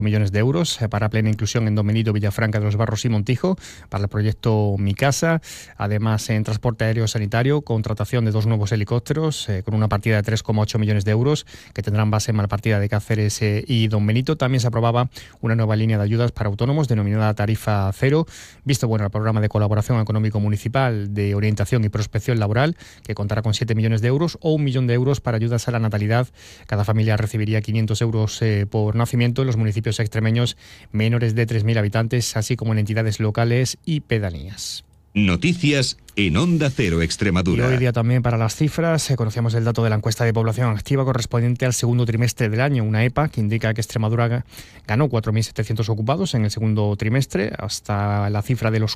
millones de euros para plena inclusión en Don Benito, Villafranca de los Barros y Montijo, para el proyecto Mi Casa. Además, en transporte aéreo sanitario, contratación de 2 nuevos helicópteros con una partida de 3,8 millones de euros que tendrán base en Malpartida de Cáceres y Don Benito. También se aprobaba una nueva línea de ayudas para autónomos denominada Tarifa Cero, visto bueno el programa de colaboración económico municipal de orientación y prospección laboral, que contará con 7 millones de euros o 1 millón de euros para ayudas a la natalidad. Cada familia recibiría 500 euros por nacimiento en los municipios extremeños menores de 3.000 habitantes, así como en entidades locales y pedanías. Noticias en Onda Cero Extremadura. Y hoy día también para las cifras, conocíamos el dato de la encuesta de población activa correspondiente al segundo trimestre del año, una EPA que indica que Extremadura ganó 4.700 ocupados en el segundo trimestre, hasta la cifra de los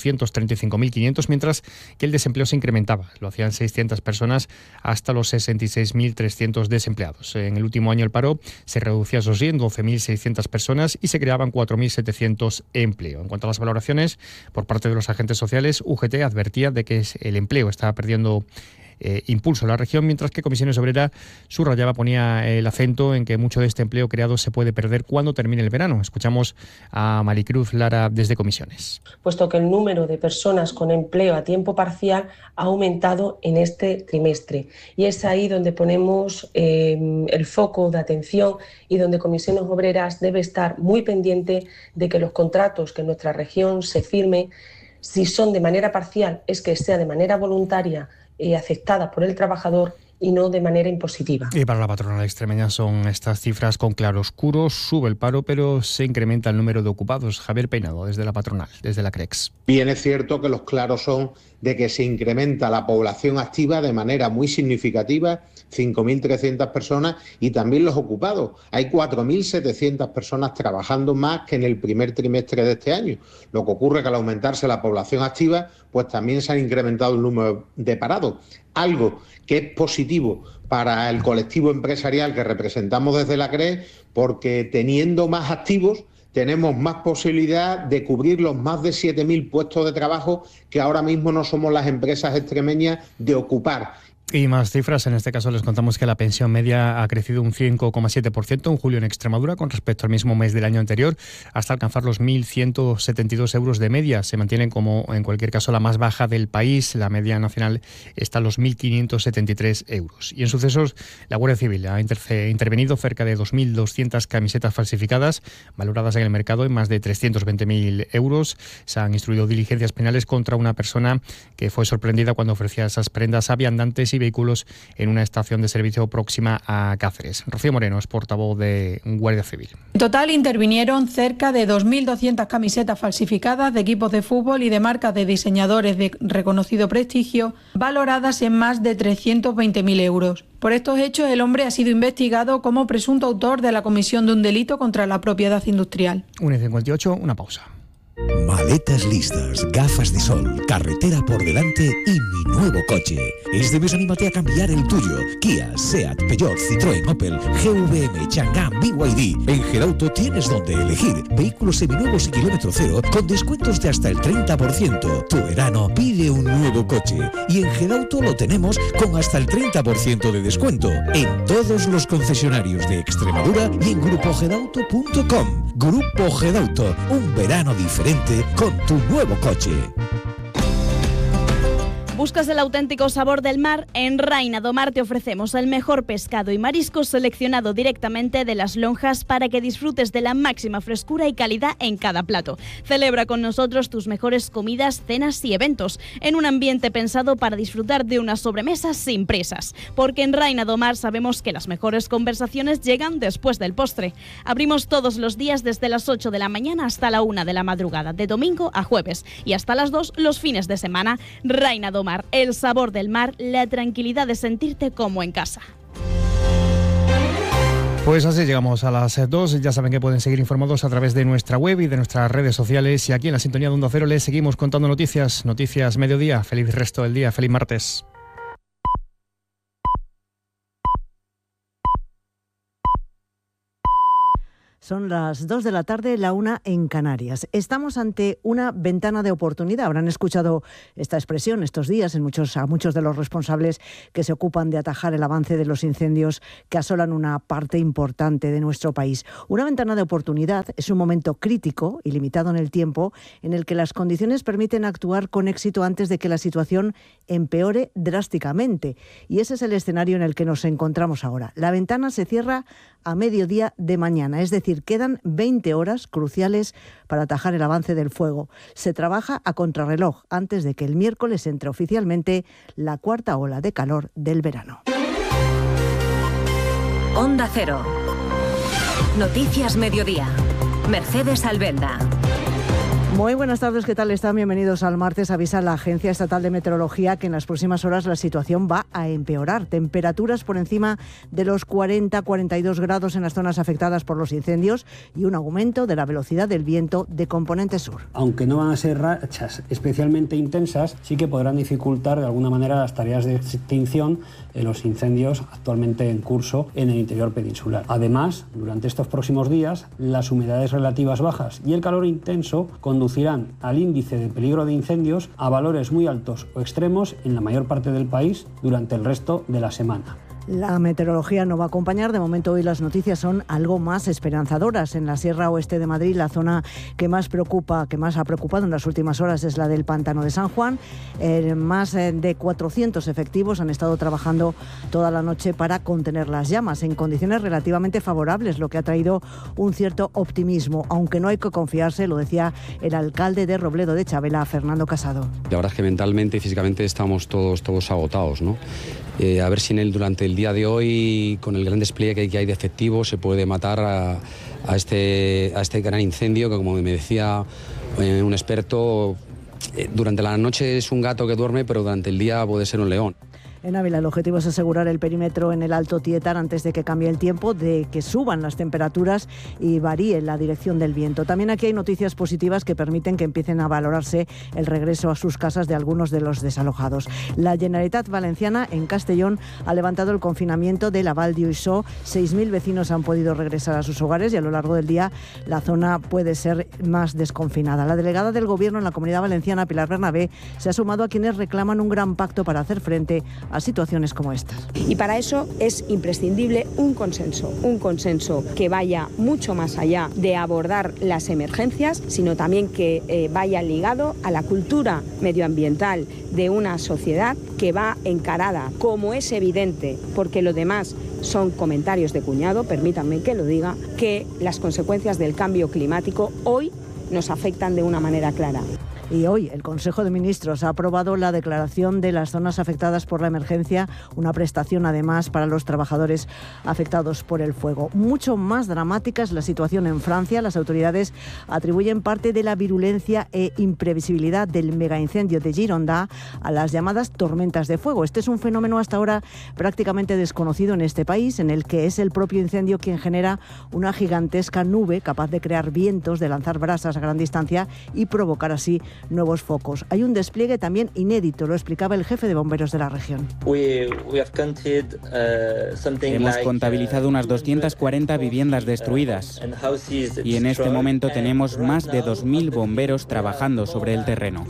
435.500, mientras que el desempleo se incrementaba, lo hacían 600 personas hasta los 66.300 desempleados. En el último año el paro se reducía, eso sí, en 12.600 personas y se creaban 4.700 empleos. En cuanto a las valoraciones por parte de los agentes sociales, UGT advertía de que el empleo estaba perdiendo impulso en la región, mientras que Comisiones Obreras ponía el acento en que mucho de este empleo creado se puede perder cuando termine el verano. Escuchamos a Maricruz Lara desde Comisiones. Puesto que el número de personas con empleo a tiempo parcial ha aumentado en este trimestre y es ahí donde ponemos el foco de atención y donde Comisiones Obreras debe estar muy pendiente de que los contratos que en nuestra región se firmen, si son de manera parcial, es que sea de manera voluntaria y aceptada por el trabajador y no de manera impositiva. Y para la patronal extremeña son estas cifras con claroscuros. Sube el paro, pero se incrementa el número de ocupados. Javier Peinado, desde la patronal, desde la CREX. Bien es cierto que los claros son de que se incrementa la población activa de manera muy significativa, 5.300 personas, y también los ocupados. Hay 4.700 personas trabajando más que en el primer trimestre de este año. Lo que ocurre es que al aumentarse la población activa, pues también se ha incrementado el número de parados. Algo que es positivo para el colectivo empresarial que representamos desde la CRE, porque teniendo más activos tenemos más posibilidad de cubrir los más de 7.000 puestos de trabajo que ahora mismo no somos las empresas extremeñas de ocupar. Y más cifras, en este caso les contamos que la pensión media ha crecido un 5,7% en julio en Extremadura con respecto al mismo mes del año anterior, hasta alcanzar los 1.172 euros de media. Se mantiene como, en cualquier caso, la más baja del país. La media nacional está a los 1.573 euros. Y en sucesos, la Guardia Civil ha intervenido cerca de 2.200 camisetas falsificadas, valoradas en el mercado en más de 320.000 euros. Se han instruido diligencias penales contra una persona que fue sorprendida cuando ofrecía esas prendas a viandantes y vehículos en una estación de servicio próxima a Cáceres. Rocío Moreno es portavoz de Guardia Civil. En total intervinieron cerca de 2.200 camisetas falsificadas de equipos de fútbol y de marcas de diseñadores de reconocido prestigio, valoradas en más de 320.000 euros. Por estos hechos, el hombre ha sido investigado como presunto autor de la comisión de un delito contra la propiedad industrial. 1:58, una pausa. Maletas listas, gafas de sol, carretera por delante y mi nuevo coche. Este mes anímate a cambiar el tuyo. Kia, Seat, Peugeot, Citroën, Opel, GVM, Chang'an, BYD. En Gedauto tienes donde elegir. Vehículos seminuevos y kilómetro cero con descuentos de hasta el 30%. Tu verano pide un nuevo coche. Y en Gedauto lo tenemos con hasta el 30% de descuento. En todos los concesionarios de Extremadura y en grupogedauto.com. Grupo Gedauto, un verano diferente con tu nuevo coche. ¿Buscas el auténtico sabor del mar? En Raina do Mar te ofrecemos el mejor pescado y mariscos seleccionado directamente de las lonjas para que disfrutes de la máxima frescura y calidad en cada plato. Celebra con nosotros tus mejores comidas, cenas y eventos en un ambiente pensado para disfrutar de una sobremesa sin prisas. Porque en Raina do Mar sabemos que las mejores conversaciones llegan después del postre. Abrimos todos los días desde las 8 de la mañana hasta la 1 de la madrugada, de domingo a jueves, y hasta las 2 los fines de semana. Raina do Mar, el sabor del mar, la tranquilidad de sentirte como en casa. Pues así llegamos a las 2. Ya saben que pueden seguir informados a través de nuestra web y de nuestras redes sociales. Y aquí en la sintonía de Onda Cero les seguimos contando noticias. Noticias mediodía. Feliz resto del día. Feliz martes. Son las 2 de la tarde, la 1 en Canarias. Estamos ante una ventana de oportunidad. Habrán escuchado esta expresión estos días a muchos de los responsables que se ocupan de atajar el avance de los incendios que asolan una parte importante de nuestro país. Una ventana de oportunidad es un momento crítico y limitado en el tiempo en el que las condiciones permiten actuar con éxito antes de que la situación empeore drásticamente. Y ese es el escenario en el que nos encontramos ahora. La ventana se cierra a mediodía de mañana, es decir, quedan 20 horas cruciales para atajar el avance del fuego. Se trabaja a contrarreloj antes de que el miércoles entre oficialmente la cuarta ola de calor del verano. Onda Cero. Noticias Mediodía. Mercedes Albenda. Muy buenas tardes, ¿qué tal están? Bienvenidos al martes. Avisa la Agencia Estatal de Meteorología que en las próximas horas la situación va a empeorar. Temperaturas por encima de los 40-42 grados en las zonas afectadas por los incendios y un aumento de la velocidad del viento de componente sur. Aunque no van a ser rachas especialmente intensas, sí que podrán dificultar de alguna manera las tareas de extinción en los incendios actualmente en curso en el interior peninsular. Además, durante estos próximos días, las humedades relativas bajas y el calor intenso conducirán al índice de peligro de incendios a valores muy altos o extremos en la mayor parte del país durante el resto de la semana. La meteorología no va a acompañar. De momento hoy las noticias son algo más esperanzadoras. En la Sierra Oeste de Madrid, la zona que más ha preocupado en las últimas horas es la del Pantano de San Juan. Más de 400 efectivos han estado trabajando toda la noche para contener las llamas en condiciones relativamente favorables, lo que ha traído un cierto optimismo, aunque no hay que confiarse, lo decía el alcalde de Robledo de Chavela, Fernando Casado. La verdad es que mentalmente y físicamente estamos todos agotados, ¿no? A ver si durante el día de hoy, con el gran despliegue que hay de efectivos, se puede matar a este gran incendio que, como me decía un experto, durante la noche es un gato que duerme, pero durante el día puede ser un león. En Ávila el objetivo es asegurar el perímetro en el Alto Tietar antes de que cambie el tiempo, de que suban las temperaturas y varíe la dirección del viento. También aquí hay noticias positivas que permiten que empiecen a valorarse el regreso a sus casas de algunos de los desalojados. La Generalitat Valenciana en Castellón ha levantado el confinamiento de la Val d'Uixó. 6.000 vecinos han podido regresar a sus hogares y a lo largo del día la zona puede ser más desconfinada. La delegada del Gobierno en la Comunidad Valenciana, Pilar Bernabé, se ha sumado a quienes reclaman un gran pacto para hacer frente a situaciones como estas. Y para eso es imprescindible un consenso que vaya mucho más allá de abordar las emergencias, sino también que vaya ligado a la cultura medioambiental de una sociedad que va encarada, como es evidente, porque lo demás son comentarios de cuñado, permítanme que lo diga, que las consecuencias del cambio climático hoy nos afectan de una manera clara. Y hoy el Consejo de Ministros ha aprobado la declaración de las zonas afectadas por la emergencia, una prestación además para los trabajadores afectados por el fuego. Mucho más dramática es la situación en Francia. Las autoridades atribuyen parte de la virulencia e imprevisibilidad del megaincendio de Gironda a las llamadas tormentas de fuego. Este es un fenómeno hasta ahora prácticamente desconocido en este país, en el que es el propio incendio quien genera una gigantesca nube capaz de crear vientos, de lanzar brasas a gran distancia y provocar así nuevos focos. Hay un despliegue también inédito, lo explicaba el jefe de bomberos de la región. Hemos contabilizado unas 240 viviendas destruidas y en este momento tenemos más de 2.000 bomberos trabajando sobre el terreno.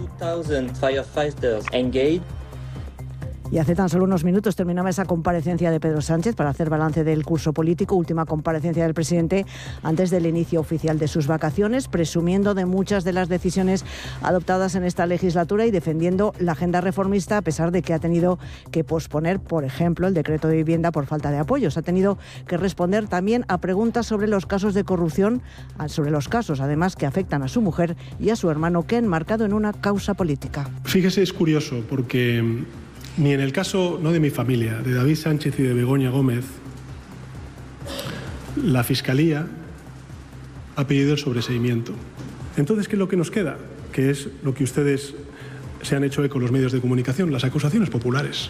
Y hace tan solo unos minutos terminaba esa comparecencia de Pedro Sánchez para hacer balance del curso político, última comparecencia del presidente antes del inicio oficial de sus vacaciones, presumiendo de muchas de las decisiones adoptadas en esta legislatura y defendiendo la agenda reformista, a pesar de que ha tenido que posponer, por ejemplo, el decreto de vivienda por falta de apoyos. Ha tenido que responder también a preguntas sobre los casos de corrupción, sobre los casos además que afectan a su mujer y a su hermano, que han enmarcado en una causa política. Fíjese, es curioso porque ni en el caso, no de mi familia, de David Sánchez y de Begoña Gómez, la Fiscalía ha pedido el sobreseimiento. Entonces, ¿qué es lo que nos queda? Que es lo que ustedes se han hecho eco en los medios de comunicación, las acusaciones populares.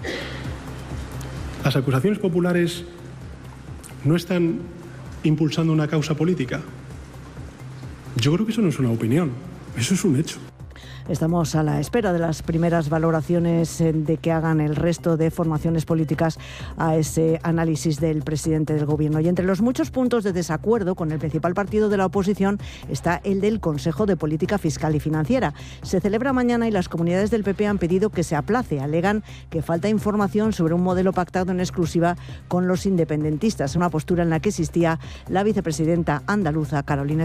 Las acusaciones populares no están impulsando una causa política. Yo creo que eso no es una opinión, eso es un hecho. Estamos a la espera de las primeras valoraciones de que hagan el resto de formaciones políticas a ese análisis del presidente del Gobierno. Y entre los muchos puntos de desacuerdo con el principal partido de la oposición está el del Consejo de Política Fiscal y Financiera. Se celebra mañana y las comunidades del PP han pedido que se aplace. Alegan que falta información sobre un modelo pactado en exclusiva con los independentistas, una postura en la que existía la vicepresidenta andaluza Carolina